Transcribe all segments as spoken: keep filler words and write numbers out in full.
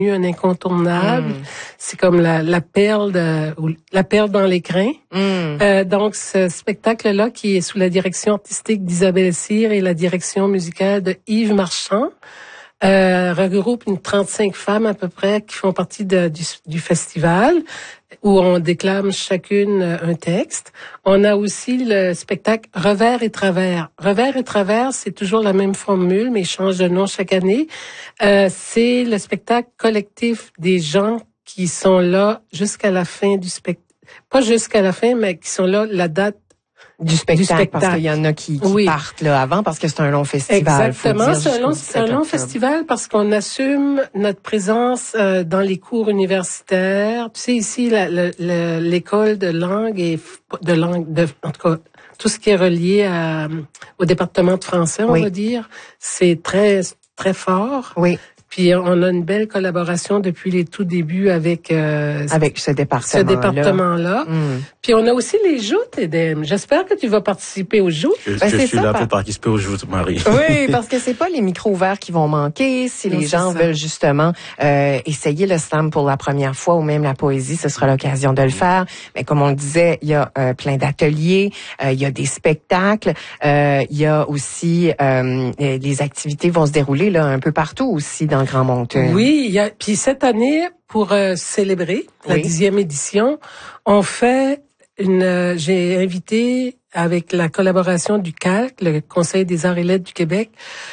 un incontournable. Mm. C'est comme la, la perle de, ou la perle dans l'écrin. Mm. Euh, donc, ce spectacle-là, qui est sous la direction artistique d'Isabelle Cyr et la direction musicale de Yves Marchand, euh, regroupe une trente-cinq femmes à peu près qui font partie de, du, du festival, où on déclame chacune un texte. On a aussi le spectacle Revers et Travers. Revers et Travers, c'est toujours la même formule, mais il change de nom chaque année. Euh, c'est le spectacle collectif des gens qui sont là jusqu'à la fin du spectacle. Pas jusqu'à la fin, mais qui sont là la date du spectacle, du spectacle. Parce qu'il y en a qui, qui oui. partent là avant parce que c'est un long festival. Exactement, c'est un long, un long festival parce qu'on assume notre présence euh, dans les cours universitaires. Tu sais, ici, la, la, la, l'école de langue et de langue, de, en tout cas, tout ce qui est relié à, au département de français, on oui. va dire, c'est très très fort. Oui. Puis on a une belle collaboration depuis les tout débuts avec euh, avec ce département ce département-là. Mm. Puis on a aussi les joutes, Edem. J'espère que tu vas participer aux joutes. Je, ben, je suis ça, là par... pour participer aux joutes, Marie. Oui, parce que c'est pas les micros ouverts qui vont manquer. Si non, les gens ça. veulent justement euh, essayer le slam pour la première fois ou même la poésie, ce sera l'occasion de le faire. Mais comme on le disait, il y a euh, plein d'ateliers, euh, il y a des spectacles, euh, il y a aussi euh, les activités vont se dérouler là un peu partout aussi dans le Grand Moncton. Oui, il y a, puis cette année, pour euh, célébrer la oui. dixième édition, on fait une. Euh, j'ai invité avec la collaboration du C A L C, le Conseil des arts et lettres du Québec,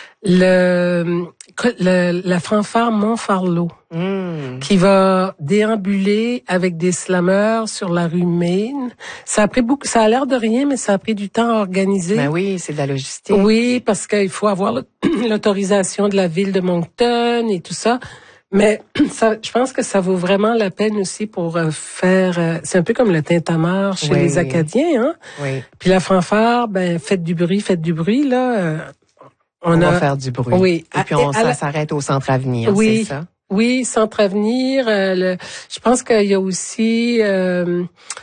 le, le la fanfare Montfarlot, mmh. qui va déambuler avec des slameurs sur la rue Maine. Ça a pris beaucoup, ça a l'air de rien, mais ça a pris du temps à organiser. Ben oui, c'est de la logistique. Oui, parce qu'il faut avoir l'autorisation de la ville de Moncton et tout ça. Mais ça, je pense que ça vaut vraiment la peine aussi pour euh, faire. Euh, c'est un peu comme le tintamarre chez oui. les Acadiens, hein. Oui. Puis la fanfare, ben faites du bruit, faites du bruit là. Euh, on, on a, va faire du bruit. Oui. Et puis on, à, ça la... s'arrête au Centre Avenir, oui, c'est ça. Oui, Centre Avenir. Euh, le, je pense qu'il y a aussi. Euh,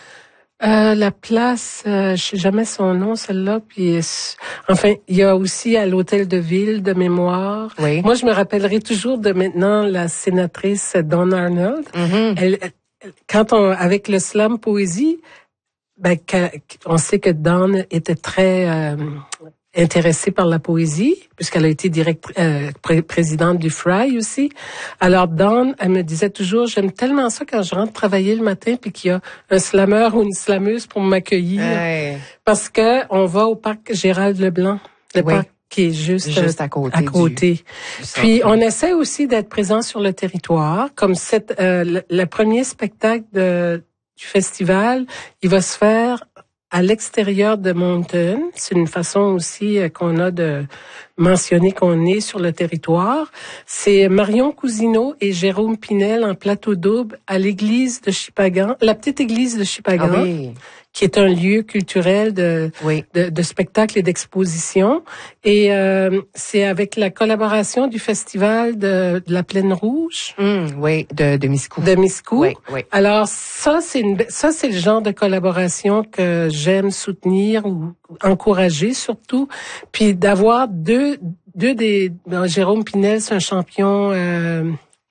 Euh, la place, euh, je sais jamais son nom, celle-là. Puis, enfin, il y a aussi à l'hôtel de ville de mémoire. Oui. Moi, je me rappellerai toujours de maintenant la sénatrice Dawn Arnold. Mm-hmm. Elle, elle, quand on, avec le slam poésie, ben, on sait que Dawn était très euh, intéressée par la poésie, puisqu'elle a été directrice, euh, pré- présidente du F R I aussi. Alors, Dawn, elle me disait toujours, j'aime tellement ça quand je rentre travailler le matin puis qu'il y a un slameur ou une slameuse pour m'accueillir. Hey. Parce que on va au parc Gérald Leblanc, le oui. parc qui est juste, juste à côté. À côté. Du, du puis, on essaie aussi d'être présent sur le territoire. Comme cette, euh, le, le premier spectacle de, du festival, il va se faire à l'extérieur de Moncton. C'est une façon aussi qu'on a de mentionner qu'on est sur le territoire. C'est Marion Cousineau et Jérôme Pinel en plateau double à l'église de Chipagan, la petite église de Chipagan, ah oui. qui est un lieu culturel de, oui. de, de spectacle et d'exposition. Et euh, c'est avec la collaboration du festival de, de la Plaine Rouge. Mmh, oui, de, de Miscou. De Miscou. Oui, oui. Alors ça, c'est une, ça c'est le genre de collaboration que j'aime soutenir ou encourager surtout. Puis d'avoir deux, deux des, ben, Jérôme Pinel, c'est un champion. Euh,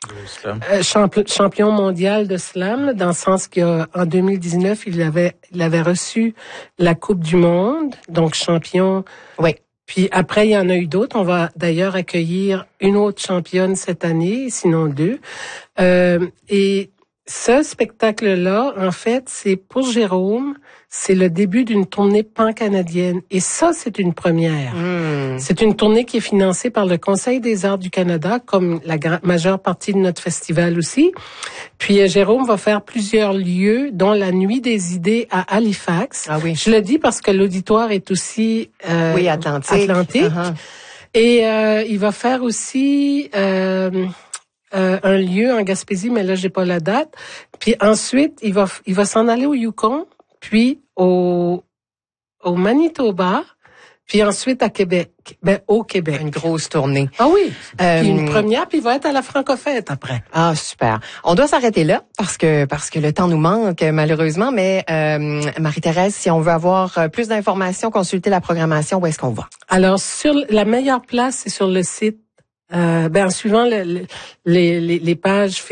Euh, champion, champion mondial de slam, dans le sens qu'en deux mille dix-neuf, il avait, il avait reçu la Coupe du Monde, donc champion. Oui. Puis après, il y en a eu d'autres. On va d'ailleurs accueillir une autre championne cette année, sinon deux. Euh, et ce spectacle-là, en fait, c'est pour Jérôme, c'est le début d'une tournée pan-canadienne. Et ça, c'est une première. Mmh. C'est une tournée qui est financée par le Conseil des arts du Canada, comme la gra- majeure partie de notre festival aussi. Puis euh, Jérôme va faire plusieurs lieux, dont la Nuit des idées à Halifax. Ah oui. Je le dis parce que l'auditoire est aussi euh, oui, Atlantique. Atlantique. Uh-huh. Et euh, il va faire aussi... Euh, Euh, un lieu en Gaspésie, mais là j'ai pas la date. Puis ensuite, il va il va s'en aller au Yukon, puis au au Manitoba, puis ensuite à Québec, ben au Québec. Une grosse tournée. Ah oui. Euh, puis une première, puis il va être à la Francofête après. Ah super. On doit s'arrêter là parce que parce que le temps nous manque malheureusement. Mais euh, Marie-Thérèse, si on veut avoir plus d'informations, consulter la programmation, où est-ce qu'on va? Alors sur la meilleure place, c'est sur le site. Euh, ben en suivant le, le, les, les les pages